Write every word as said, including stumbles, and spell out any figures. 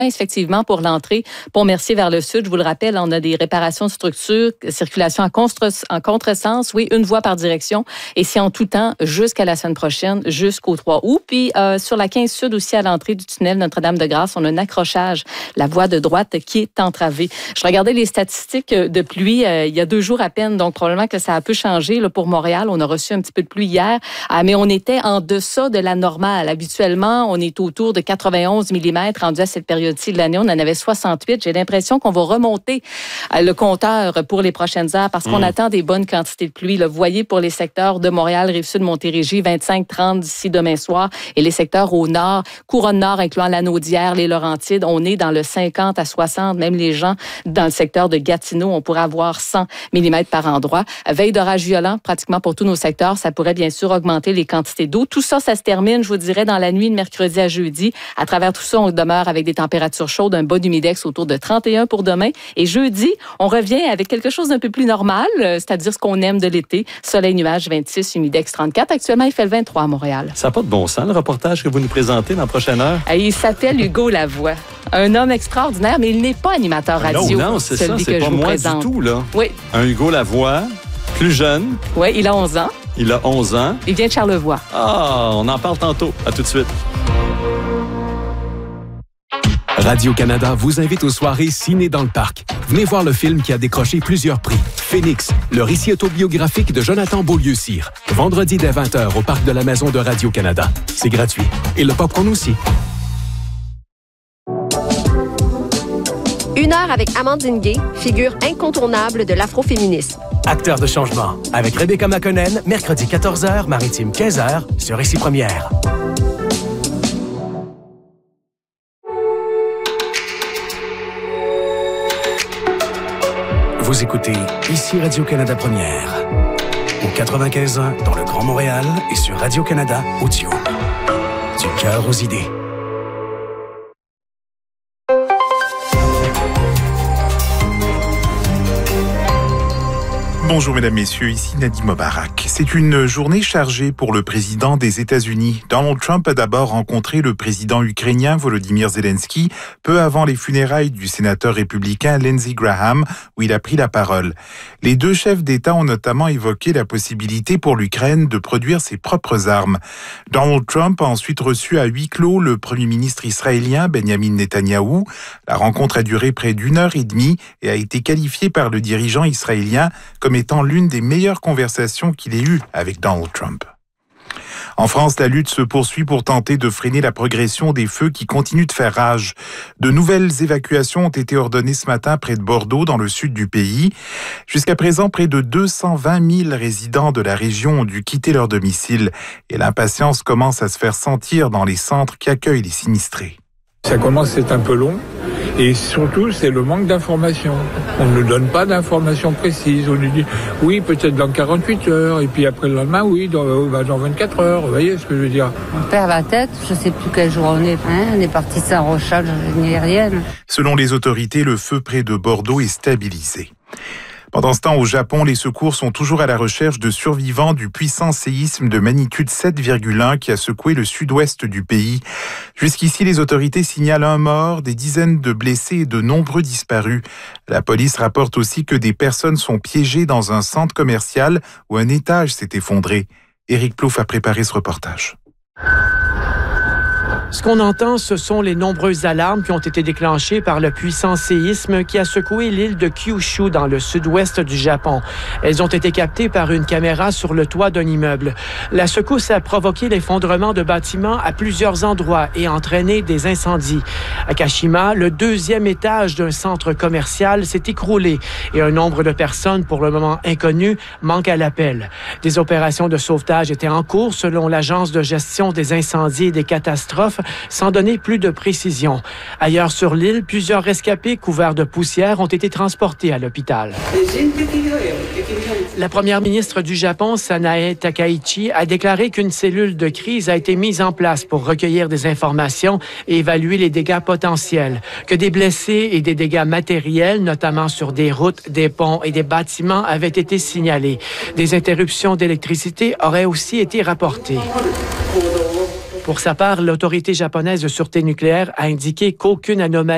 Effectivement, pour l'entrée Pont-Mercier vers le sud, je vous le rappelle, on a des réparations de structures, circulation en, contre, en contresens, oui, une voie par direction, et c'est en tout temps jusqu'à la semaine prochaine, jusqu'au trois août. Puis euh, sur la quinze sud aussi, à l'entrée du tunnel Notre-Dame-de-Grâce, on a un accrochage, la voie de droite qui est entravée. Je regardais les statistiques de pluie euh, il y a deux jours à peine, donc probablement que ça a peu changé là, pour Montréal. On a reçu un petit peu de pluie hier, euh, mais on était en deçà de la normale. Habituellement, on est autour de quatre-vingt-onze millimètres rendu à cette période de l'année, on en avait soixante-huit. J'ai l'impression qu'on va remonter le compteur pour les prochaines heures parce qu'on mmh. attend des bonnes quantités de pluie. Là, vous voyez, pour les secteurs de Montréal, Rive-Sud, Montérégie, vingt-cinq trente d'ici demain soir. Et les secteurs au nord, couronne nord, incluant la Naudière, les Laurentides, on est dans le cinquante à soixante. Même les gens dans le secteur de Gatineau, on pourrait avoir cent millimètres par endroit. Veille d'orage violent, pratiquement pour tous nos secteurs. Ça pourrait bien sûr augmenter les quantités d'eau. Tout ça, ça se termine, je vous dirais, dans la nuit de mercredi à jeudi. À travers tout ça, on demeure avec des températures chaude, un bas d'humidex autour de trente et un pour demain. Et jeudi, on revient avec quelque chose d'un peu plus normal, c'est-à-dire ce qu'on aime de l'été. Soleil, nuage, vingt-six, humidex, trente-quatre. Actuellement, il fait le vingt-trois à Montréal. Ça n'a pas de bon sens, le reportage que vous nous présentez dans la prochaine heure. Il s'appelle Hugo Lavoie. Un homme extraordinaire, mais il n'est pas animateur radio. Non, non, c'est ça, c'est que pas je vous moi présente. du tout, là. Oui. Un Hugo Lavoie, plus jeune. Oui, il a onze ans. Il a onze ans. Il vient de Charlevoix. Ah, on en parle tantôt. À tout de suite. Radio-Canada vous invite aux soirées Ciné dans le Parc. Venez voir le film qui a décroché plusieurs prix. Phoenix, le récit autobiographique de Jonathan Beaulieu-Cyr. Vendredi dès vingt heures au Parc de la Maison de Radio-Canada. C'est gratuit. Et le popcorn aussi. Une heure avec Amandine Gay, figure incontournable de l'afroféminisme. Acteur de changement, avec Rebecca McConnell, mercredi quatorze heures, maritime quinze heures, sur Récit Première. Vous écoutez ici Radio-Canada Première. Au quatre-vingt-quinze ans dans le Grand Montréal et sur Radio-Canada Audio. Du cœur aux idées. Bonjour mesdames, messieurs, ici Nadim Mobarak. C'est une journée chargée pour le président des États-Unis. Donald Trump a d'abord rencontré le président ukrainien Volodymyr Zelensky peu avant les funérailles du sénateur républicain Lindsey Graham, où il a pris la parole. Les deux chefs d'État ont notamment évoqué la possibilité pour l'Ukraine de produire ses propres armes. Donald Trump a ensuite reçu à huis clos le premier ministre israélien Benjamin Netanyahou. La rencontre a duré près d'une heure et demie et a été qualifiée par le dirigeant israélien comme étant l'une des meilleures conversations qu'il ait eues avec Donald Trump. En France, la lutte se poursuit pour tenter de freiner la progression des feux qui continuent de faire rage. De nouvelles évacuations ont été ordonnées ce matin près de Bordeaux, dans le sud du pays. Jusqu'à présent, près de deux cent vingt mille résidents de la région ont dû quitter leur domicile. Et l'impatience commence à se faire sentir dans les centres qui accueillent les sinistrés. Ça commence à être un peu long. Et surtout, c'est le manque d'informations. On ne nous donne pas d'informations précises. On nous dit, oui, peut-être dans quarante-huit heures, et puis après le lendemain, oui, dans, dans vingt-quatre heures. Vous voyez ce que je veux dire? On perd la tête, je ne sais plus quel jour on est. Hein, on est parti de Saint-Rochal, je n'y ai rien. Selon les autorités, le feu près de Bordeaux est stabilisé. Pendant ce temps, au Japon, les secours sont toujours à la recherche de survivants du puissant séisme de magnitude sept virgule un qui a secoué le sud-ouest du pays. Jusqu'ici, les autorités signalent un mort, des dizaines de blessés et de nombreux disparus. La police rapporte aussi que des personnes sont piégées dans un centre commercial où un étage s'est effondré. Éric Plouffe a préparé ce reportage. Ce qu'on entend, ce sont les nombreuses alarmes qui ont été déclenchées par le puissant séisme qui a secoué l'île de Kyushu dans le sud-ouest du Japon. Elles ont été captées par une caméra sur le toit d'un immeuble. La secousse a provoqué l'effondrement de bâtiments à plusieurs endroits et entraîné des incendies. À Kashima, le deuxième étage d'un centre commercial s'est écroulé et un nombre de personnes, pour le moment inconnu, manque à l'appel. Des opérations de sauvetage étaient en cours selon l'Agence de gestion des incendies et des catastrophes, sans donner plus de précision. Ailleurs sur l'île, plusieurs rescapés couverts de poussière ont été transportés à l'hôpital. La première ministre du Japon, Sanae Takaichi, a déclaré qu'une cellule de crise a été mise en place pour recueillir des informations et évaluer les dégâts potentiels, que des blessés et des dégâts matériels, notamment sur des routes, des ponts et des bâtiments, avaient été signalés. Des interruptions d'électricité auraient aussi été rapportées. Pour sa part, l'autorité japonaise de sûreté nucléaire a indiqué qu'aucune anomalie